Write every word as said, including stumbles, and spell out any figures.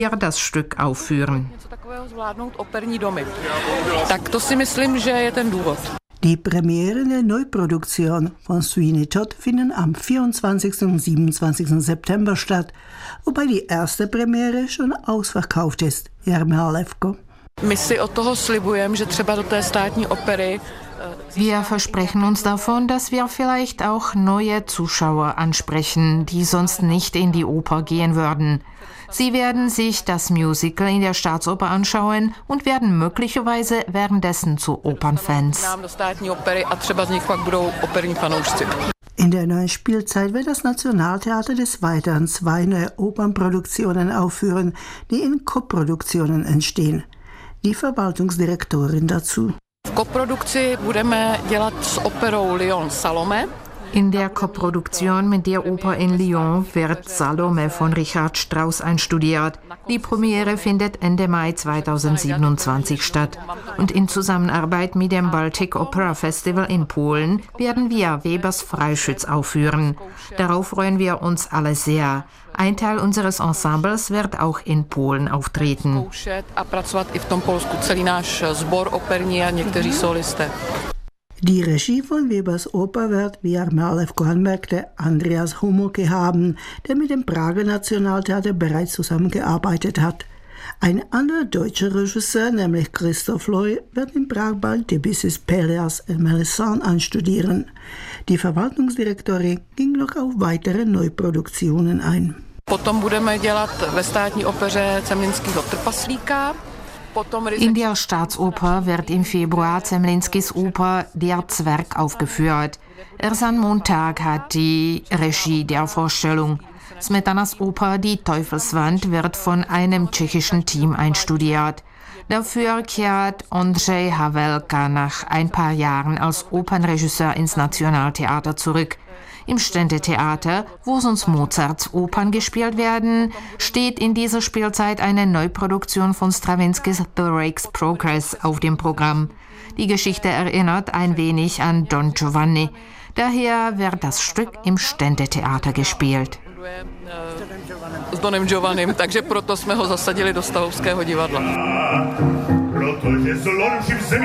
wir das Stück aufführen. Die Premiere der Neuproduktion von Sweeney Todd finden am vierundzwanzigsten und siebenundzwanzigsten September statt, wobei die erste Premiere schon ausverkauft ist. Jarmila Levko. Wir versprechen uns davon, dass wir vielleicht auch neue Zuschauer ansprechen, die sonst nicht in die Oper gehen würden. Sie werden sich das Musical in der Staatsoper anschauen und werden möglicherweise währenddessen zu Opernfans. In der neuen Spielzeit wird das Nationaltheater des Weiteren zwei neue Opernproduktionen aufführen, die in Koproduktionen entstehen. Die Verwaltungsdirektorin dazu. In der Koproduktion mit der Oper in Lyon wird Salome von Richard Strauss einstudiert. Die Premiere findet Ende Mai zweitausendsiebenundzwanzig statt. Und in Zusammenarbeit mit dem Baltic Opera Festival in Polen werden wir Webers Freischütz aufführen. Darauf freuen wir uns alle sehr. Ein Teil unseres Ensembles wird auch in Polen auftreten. Die Regie von Webers Oper wird, wie Jarmila Levko anmerkte, Andreas Homolke haben, der mit dem Prager Nationaltheater bereits zusammengearbeitet hat. Ein anderer deutscher Regisseur, nämlich Christoph Loy, wird in Prag bald Debussys Pelléas et Mélisande anstudieren. Die Verwaltungsdirektorin ging noch auf weitere Neuproduktionen ein. In der Staatsoper wird im Februar Zemlinskis Oper Der Zwerg aufgeführt. Ersan Montag hat die Regie der Vorstellung. Smetanas Oper Die Teufelswand wird von einem tschechischen Team einstudiert. Dafür kehrt Ondřej Havelka nach ein paar Jahren als Opernregisseur ins Nationaltheater zurück. Im Ständetheater, wo sonst Mozarts Opern gespielt werden, steht in dieser Spielzeit eine Neuproduktion von Stravinskys The Rake's Progress auf dem Programm. Die Geschichte erinnert ein wenig an Don Giovanni. Daher wird das Stück im Ständetheater gespielt. S Donem Giovannim, takže proto jsme ho zasadili do Stavovského divadla.